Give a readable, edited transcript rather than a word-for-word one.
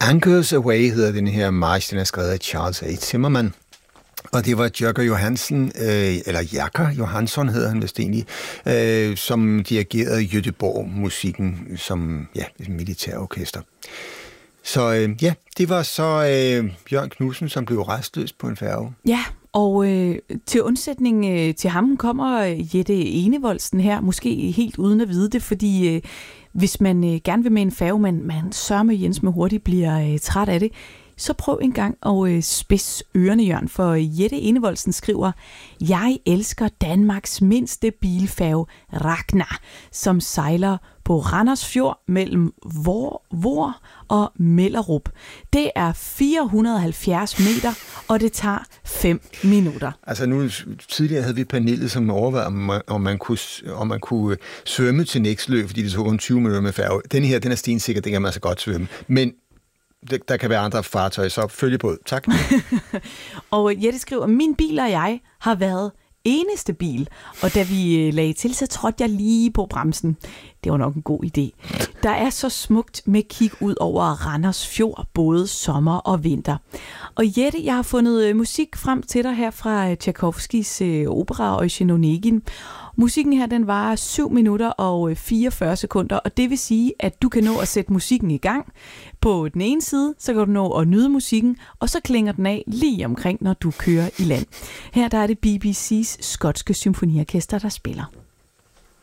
Anchors Away hedder den her march, den er skrevet af Charles A. Zimmerman. Og det var Jerker Johansson, eller Jerker Johansson hedder han vist egentlig, som dirigerede Göteborg-musikken som et militærorkester. Så det var så Bjørn Knudsen, som blev restløs på en færge. Ja, og til undsætning til ham kommer Jette Enevoldsen her, måske helt uden at vide det, fordi hvis man gerne vil med en færge, man sørme Jens med hurtigt bliver træt af det, så prøv en gang at spids ørerne, Jørgen, for Jette Enevoldsen skriver: Jeg elsker Danmarks mindste bilfærge, Ragnar, som sejler på Randers Fjord mellem Vor og Mellerup. Det er 470 meter, og det tager 5 minutter. Altså nu tidligere havde vi panelet, som overvejede, om man kunne svømme til Nækslø, fordi det tog kun 20 minutter med færge. Den her, den er stensikker, den kan man altså godt svømme. Men der kan være andre fartøjer, så følge på. Tak. Og Jette skriver: Min bil og jeg har været eneste bil, og da vi lagde til, så trådte jeg lige på bremsen. Det var nok en god idé. Der er så smukt med kig ud over Randers Fjord, både sommer og vinter. Og Jette, jeg har fundet musik frem til dig her fra Tchaikovskis opera Eugen Onegin. Musikken her, den varer 7 minutter og 44 sekunder, og det vil sige, at du kan nå at sætte musikken i gang. På den ene side, så kan du nå at nyde musikken, og så klinger den af lige omkring, når du kører i land. Her der er det BBC's skotske symfoniorkester, der spiller.